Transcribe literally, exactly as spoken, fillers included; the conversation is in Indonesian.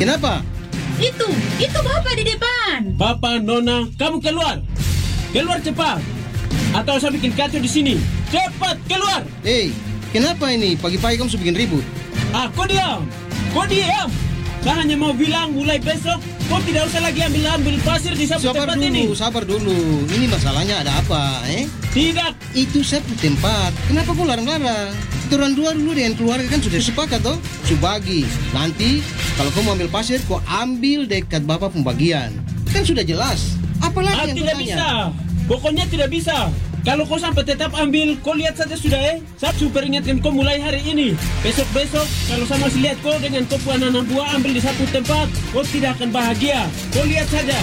Kenapa? Itu, itu Bapak di depan. Papa, Nona, kamu keluar. Keluar cepat. Atau saya bikin kacau di sini. Cepat keluar. Hei, kenapa ini? Pagi-pagi kamu sudah bikin ribut. Ah, kau diam. Kau diam. Saya hanya mau bilang mulai besok kau tidak usah lagi ambil-ambil pasir di sapu Sabar tempat dulu, ini. sabar dulu. Ini masalahnya ada apa, eh? Tidak. Itu sapu tempat. Kenapa kau larang-larang? Kita orang dua dulu dengan keluarga kan sudah sepakat toh? Subagi. Nanti kalau kau mau ambil pasir, kau ambil dekat bapak pembagian. Kan sudah jelas. Apalagi Ah, yang kau tidak tanya? bisa. Pokoknya tidak bisa. Kalau kau sampai tetap ambil, kau lihat saja sudah eh. Saya super ingatkan kau mulai hari ini. Besok-besok, kalau saya masih lihat kau dengan kau anak-anak buah ambil di satu tempat, kau tidak akan bahagia. Kau lihat saja.